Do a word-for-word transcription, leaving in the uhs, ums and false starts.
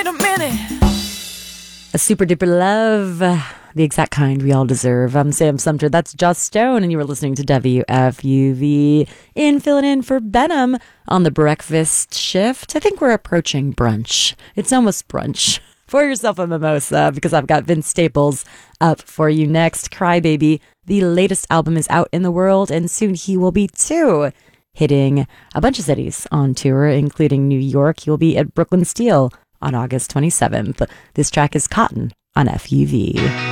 In a minute. A super duper love, the exact kind we all deserve. I'm Sam Sumter. That's Joss Stone, and you were listening to W F U V in filling in for Benham on the breakfast shift. I think we're approaching brunch. It's almost brunch. Pour yourself a mimosa because I've got Vince Staples up for you next. Crybaby, the latest album is out in the world, and soon he will be too. Hitting a bunch of cities on tour, including New York. He will be at Brooklyn Steel on August twenty-seventh. This track is Cotton on F U V.